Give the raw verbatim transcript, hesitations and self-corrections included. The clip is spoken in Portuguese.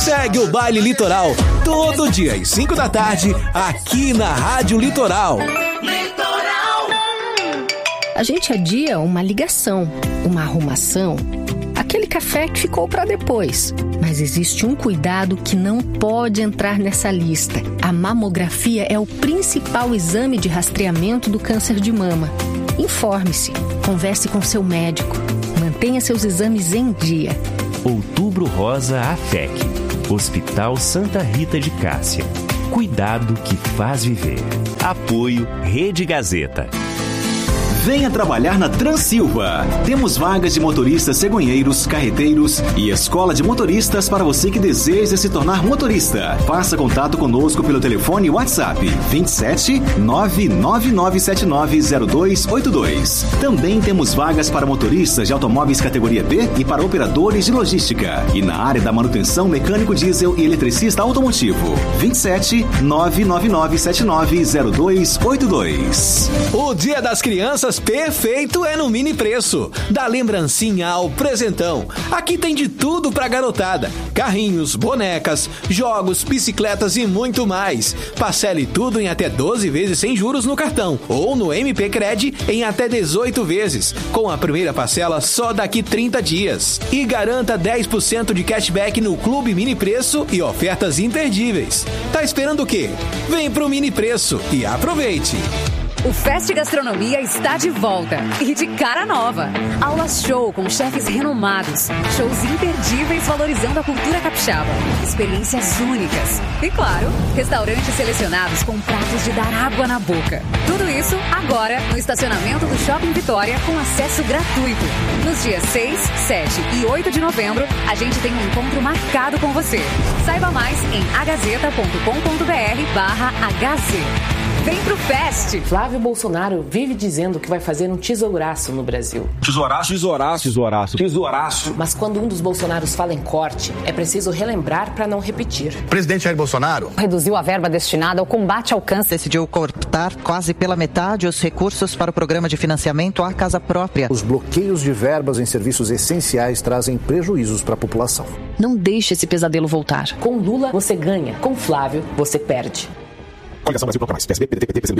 Segue o Baile Litoral, todo dia às cinco da tarde, aqui na Rádio Litoral. Litoral. A gente adia uma ligação, uma arrumação, aquele café que ficou para depois. Mas existe um cuidado que não pode entrar nessa lista. A mamografia é o principal exame de rastreamento do câncer de mama. Informe-se, converse com seu médico, mantenha seus exames em dia. Outubro Rosa A F E C. Hospital Santa Rita de Cássia. Cuidado que faz viver. Apoio Rede Gazeta. Venha trabalhar na Transilva. Temos vagas de motoristas cegonheiros, carreteiros e escola de motoristas para você que deseja se tornar motorista. Faça contato conosco pelo telefone WhatsApp vinte e sete, nove nove nove sete nove zero dois oito dois. Também temos vagas para motoristas de automóveis categoria B e para operadores de logística. E na área da manutenção, mecânico diesel e eletricista automotivo. vinte e sete, nove nove nove sete nove zero dois oito dois. O Dia das Crianças perfeito é no Mini Preço. Da lembrancinha ao presentão. Aqui tem de tudo pra garotada. Carrinhos, bonecas, jogos, bicicletas e muito mais. Parcele tudo em até doze vezes sem juros no cartão. Ou no M P Cred em até dezoito vezes. Com a primeira parcela só daqui trinta dias. E garanta dez por cento de cashback no Clube Mini Preço e ofertas imperdíveis. Tá esperando o quê? Vem pro Mini Preço e aproveite! O Fest Gastronomia está de volta e de cara nova. Aulas show com chefes renomados, shows imperdíveis valorizando a cultura capixaba, experiências únicas e, claro, restaurantes selecionados com pratos de dar água na boca. Tudo isso agora no estacionamento do Shopping Vitória com acesso gratuito. Nos dias seis, sete e oito de novembro, a gente tem um encontro marcado com você. Saiba mais em agazeta ponto com ponto br barra hz. Vem pro Fest! Flávio Bolsonaro vive dizendo que vai fazer um tesouraço no Brasil. Tesouraço? Tesouraço. Tesouraço. Tesouraço. Mas quando um dos Bolsonaros fala em corte, é preciso relembrar para não repetir. O presidente Jair Bolsonaro reduziu a verba destinada ao combate ao câncer. Decidiu cortar quase pela metade os recursos para o programa de financiamento à casa própria. Os bloqueios de verbas em serviços essenciais trazem prejuízos para a população. Não deixe esse pesadelo voltar. Com Lula, você ganha. Com Flávio, você perde. Coligação Brasil Procura Mais. P S B, P D T, P T, P C B.